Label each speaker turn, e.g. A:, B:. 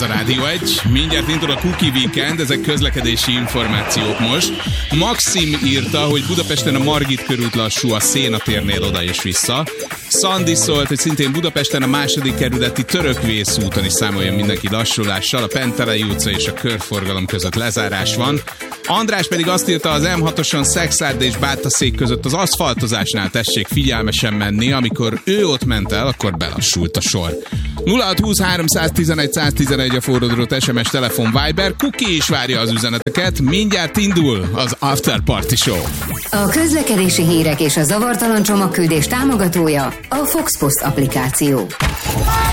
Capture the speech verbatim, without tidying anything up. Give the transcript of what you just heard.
A: a Rádió egy. Mindjárt indul a Cookie Weekend, ezek közlekedési információk most. Maxim írta, hogy Budapesten a Margit körút lassú a Széna térnél oda és vissza. Szandi szólt, hogy szintén Budapesten a második kerületi Törökvész úton is számoljon mindenki lassulással. A Pentelei utca és a körforgalom között lezárás van. András pedig azt írta, az em hatoson Szekszárd és Bátaszék között az aszfaltozásnál tessék figyelmesen menni, amikor ő ott ment el, akkor belassult a sor. nulla hat húsz háromszáztizenegy száztizenegy a forródrót, es em es, telefon, Viber, Cookie is várja az üzeneteket, mindjárt indul az After Party Show.
B: A közlekedési hírek és a zavartalan csomagküldés támogatója a Fox Post applikáció.